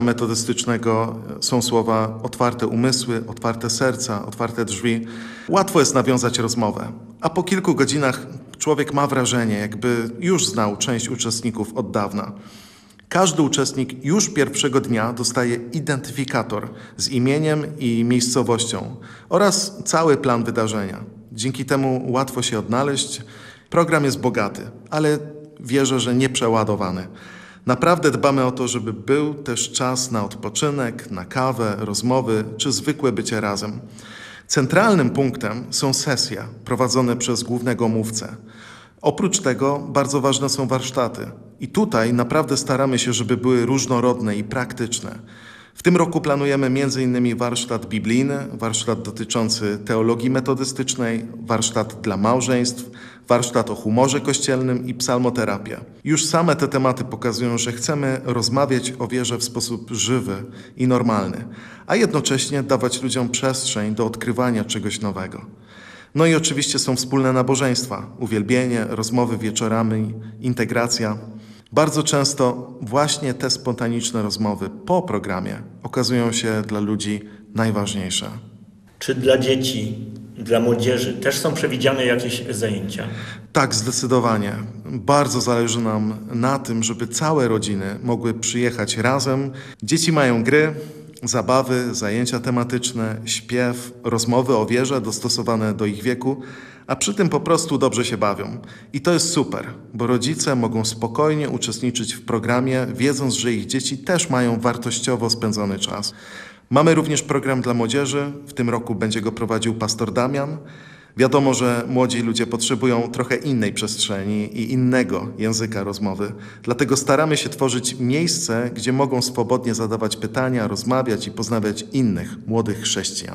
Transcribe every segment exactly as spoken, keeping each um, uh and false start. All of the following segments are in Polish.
metodystycznego są słowa otwarte umysły, otwarte serca, otwarte drzwi. Łatwo jest nawiązać rozmowę, a po kilku godzinach człowiek ma wrażenie, jakby już znał część uczestników od dawna. Każdy uczestnik już pierwszego dnia dostaje identyfikator z imieniem i miejscowością oraz cały plan wydarzenia. Dzięki temu łatwo się odnaleźć. Program jest bogaty, ale wierzę, że nieprzeładowany. Naprawdę dbamy o to, żeby był też czas na odpoczynek, na kawę, rozmowy czy zwykłe bycie razem. Centralnym punktem są sesje prowadzone przez głównego mówcę. Oprócz tego bardzo ważne są warsztaty. I tutaj naprawdę staramy się, żeby były różnorodne i praktyczne. W tym roku planujemy między innymi warsztat biblijny, warsztat dotyczący teologii metodystycznej, warsztat dla małżeństw, warsztat o humorze kościelnym i psalmoterapię. Już same te tematy pokazują, że chcemy rozmawiać o wierze w sposób żywy i normalny, a jednocześnie dawać ludziom przestrzeń do odkrywania czegoś nowego. No i oczywiście są wspólne nabożeństwa, uwielbienie, rozmowy wieczorami, integracja. Bardzo często właśnie te spontaniczne rozmowy po programie okazują się dla ludzi najważniejsze. Czy dla dzieci, dla młodzieży też są przewidziane jakieś zajęcia? Tak, zdecydowanie. Bardzo zależy nam na tym, żeby całe rodziny mogły przyjechać razem. Dzieci mają gry, zabawy, zajęcia tematyczne, śpiew, rozmowy o wierze dostosowane do ich wieku, a przy tym po prostu dobrze się bawią. I to jest super, bo rodzice mogą spokojnie uczestniczyć w programie, wiedząc, że ich dzieci też mają wartościowo spędzony czas. Mamy również program dla młodzieży. W tym roku będzie go prowadził pastor Damian. Wiadomo, że młodzi ludzie potrzebują trochę innej przestrzeni i innego języka rozmowy. Dlatego staramy się tworzyć miejsce, gdzie mogą swobodnie zadawać pytania, rozmawiać i poznawać innych młodych chrześcijan.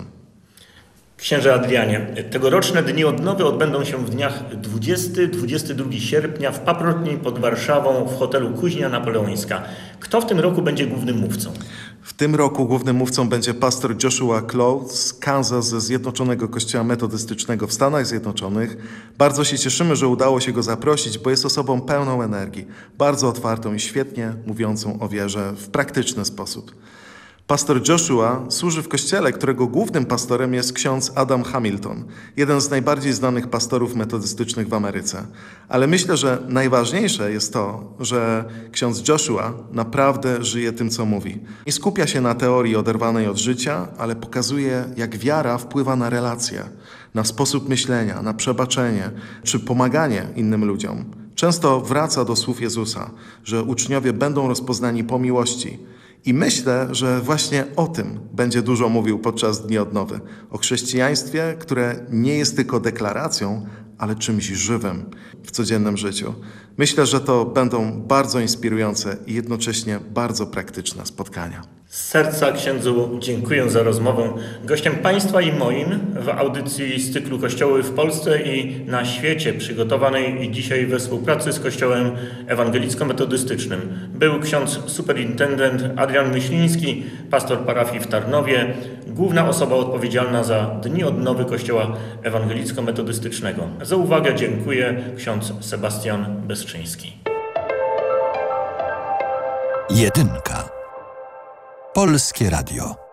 Księże Adrianie, tegoroczne Dni Odnowy odbędą się w dniach dwudziestego do dwudziestego drugiego sierpnia w Paprotni pod Warszawą w hotelu Kuźnia Napoleońska. Kto w tym roku będzie głównym mówcą? W tym roku głównym mówcą będzie pastor Joshua Cloud z Kansas ze Zjednoczonego Kościoła Metodystycznego w Stanach Zjednoczonych. Bardzo się cieszymy, że udało się go zaprosić, bo jest osobą pełną energii, bardzo otwartą i świetnie mówiącą o wierze w praktyczny sposób. Pastor Joshua służy w kościele, którego głównym pastorem jest ksiądz Adam Hamilton, jeden z najbardziej znanych pastorów metodystycznych w Ameryce. Ale myślę, że najważniejsze jest to, że ksiądz Joshua naprawdę żyje tym, co mówi. Nie skupia się na teorii oderwanej od życia, ale pokazuje, jak wiara wpływa na relacje, na sposób myślenia, na przebaczenie czy pomaganie innym ludziom. Często wraca do słów Jezusa, że uczniowie będą rozpoznani po miłości. I myślę, że właśnie o tym będzie dużo mówił podczas Dni Odnowy. O chrześcijaństwie, które nie jest tylko deklaracją, ale czymś żywym w codziennym życiu. Myślę, że to będą bardzo inspirujące i jednocześnie bardzo praktyczne spotkania. Z serca księdzu dziękuję za rozmowę. Gościem Państwa i moim w audycji z cyklu Kościoły w Polsce i na świecie, przygotowanej dzisiaj we współpracy z Kościołem Ewangelicko-Metodystycznym, był ksiądz superintendent Adrian Myśliński, pastor parafii w Tarnowie, główna osoba odpowiedzialna za Dni Odnowy Kościoła Ewangelicko-Metodystycznego. Za uwagę dziękuję ksiądz Sebastian Bezczyński. Jedynka. Polskie Radio.